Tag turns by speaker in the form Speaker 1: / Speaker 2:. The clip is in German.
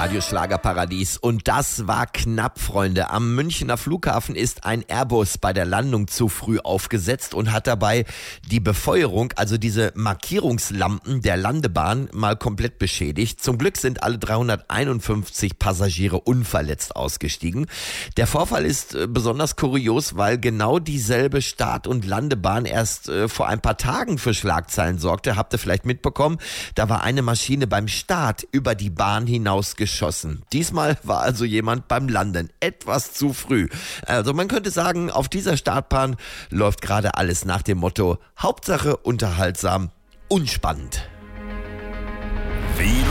Speaker 1: Radio Schlagerparadies. Und das war knapp, Freunde. Am Münchner Flughafen ist ein Airbus bei der Landung zu früh aufgesetzt und hat dabei die Befeuerung, also diese Markierungslampen der Landebahn, mal komplett beschädigt. Zum Glück sind alle 351 Passagiere unverletzt ausgestiegen. Der Vorfall ist besonders kurios, weil genau dieselbe Start- und Landebahn erst vor ein paar Tagen für Schlagzeilen sorgte. Habt ihr vielleicht mitbekommen? Da war eine Maschine beim Start über die Bahn hinaus geschossen. Diesmal war also jemand beim Landen etwas zu früh. Also man könnte sagen, auf dieser Startbahn läuft gerade alles nach dem Motto: Hauptsache unterhaltsam und spannend.